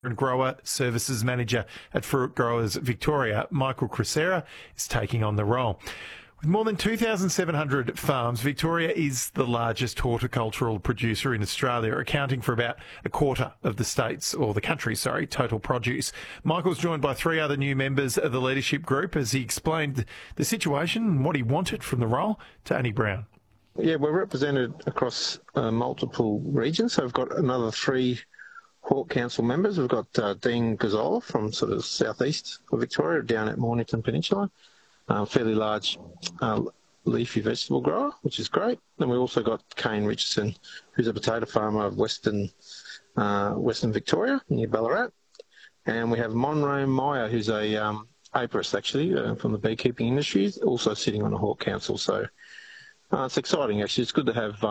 and Grower Services Manager at Fruit Growers Victoria, Michael Crisera, is taking on the role. With more than 2,700 farms, Victoria is the largest horticultural producer in Australia, accounting for about a quarter of the country's total produce. Michael's joined by three other new members of the leadership group as he explained the situation and what he wanted from the role to Annie Brown. Yeah, we're represented across multiple regions. So we've got another three Hort Council members. We've got Dean Gazzola from sort of southeast of Victoria, down at Mornington Peninsula. Fairly large leafy vegetable grower, which is great. Then we've also got Kane Richardson, who's a potato farmer of Western Victoria, near Ballarat. And we have Monroe Meyer, who's a apiarist, actually, from the beekeeping industry, also sitting on the Hort Council. So it's exciting, actually. It's good to have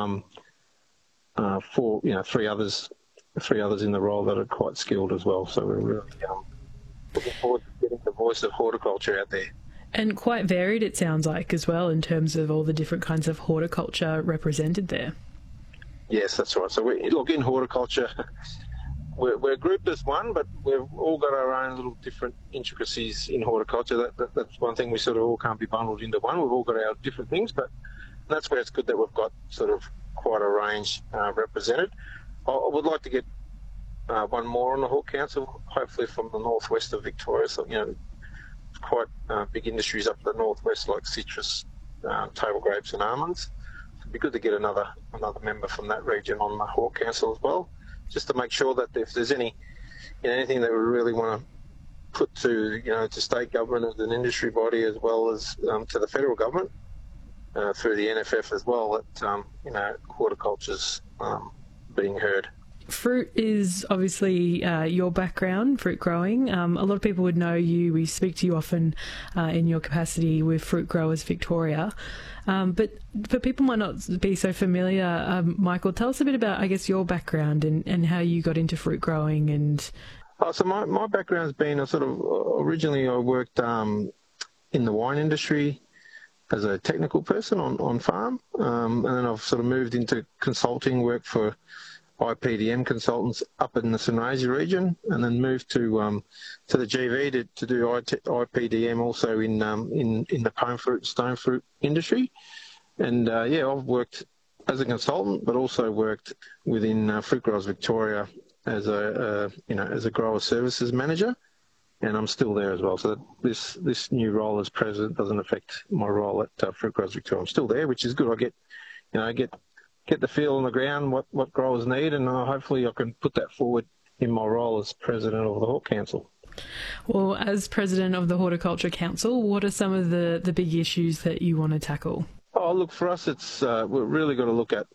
three others in the role that are quite skilled as well. So we're really looking forward to getting the voice of horticulture out there. And quite varied, it sounds like, as well, in terms of all the different kinds of horticulture represented there. Yes, that's right. So in horticulture, we're grouped as one, but we've all got our own little different intricacies in horticulture. That's one thing, we sort of all can't be bundled into one. We've all got our different things, but that's where it's good that we've got sort of quite a range represented. I would like to get one more on the Hort Council, hopefully from the northwest of Victoria. So, quite big industries up the northwest, like citrus, table grapes and almonds. It'd be good to get another member from that region on the Hort Council as well, just to make sure that if there's anything that we really want to put to state government as an industry body, as well as to the federal government through the NFF as well, that horticulture's being heard. Fruit is obviously your background, fruit growing. A lot of people would know you. We speak to you often in your capacity with Fruit Growers Victoria. But people might not be so familiar. Michael, tell us a bit about, I guess, your background and how you got into fruit growing. So my background's been originally I worked in the wine industry as a technical person on farm, and then I've sort of moved into consulting work for IPDM consultants up in the Sunraysia region, and then moved to the GV to do IPDM also in the pome fruit, stone fruit industry. And I've worked as a consultant, but also worked within Fruit Growers Victoria as a grower services manager, and I'm still there as well. So this new role as president doesn't affect my role at Fruit Growers Victoria. I'm still there, which is good. I get the feel on the ground what growers need, and hopefully I can put that forward in my role as president of the Hort Council. Well, as president of the Horticulture Council, what are some of the big issues that you want to tackle? Oh, look, for us, it's we've really got to look at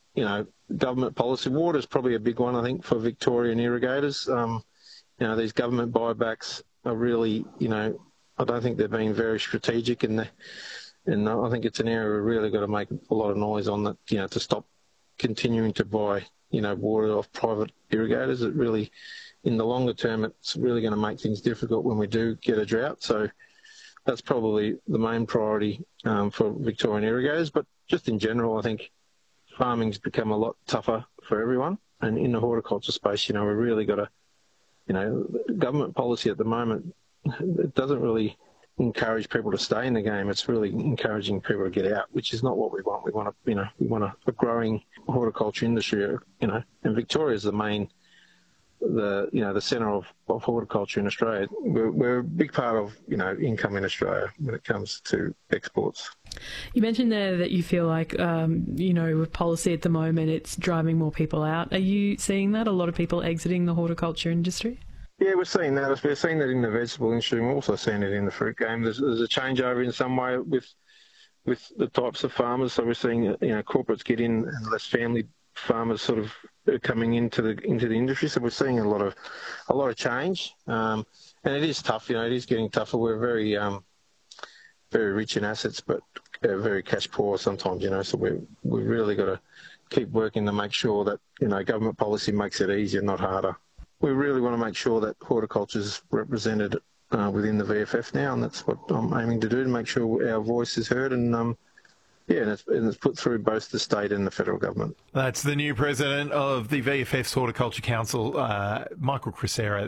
government policy. Water is probably a big one, I think, for Victorian irrigators. These government buybacks are really, I don't think they're being very strategic in and I think it's an area we've really got to make a lot of noise on, that, to stop continuing to buy, water off private irrigators. It really, in the longer term, it's really going to make things difficult when we do get a drought. So that's probably the main priority for Victorian irrigators. But just in general, I think farming's become a lot tougher for everyone. And in the horticulture space, we've really got to, government policy at the moment, it doesn't really encourage people to stay in the game. It's really encouraging people to get out, which is not what we want. We want a growing horticulture industry, and Victoria is the centre of horticulture in Australia. We're a big part of income in Australia when it comes to exports. You mentioned there that you feel like with policy at the moment it's driving more people out. Are you seeing that, a lot of people exiting the horticulture industry? Yeah, we're seeing that. We're seeing that in the vegetable industry, and we're also seeing it in the fruit game. There's a changeover in some way with the types of farmers. So we're seeing corporates get in, and less family farmers sort of coming into the industry. So we're seeing a lot of change, and it is tough. It is getting tougher. We're very very rich in assets, but very cash poor sometimes. So we've really got to keep working to make sure that government policy makes it easier, not harder. We really want to make sure that horticulture is represented within the VFF now, and that's what I'm aiming to do, to make sure our voice is heard and it's put through both the state and the federal government. That's the new president of the VFF's Horticulture Council, Michael Crisera.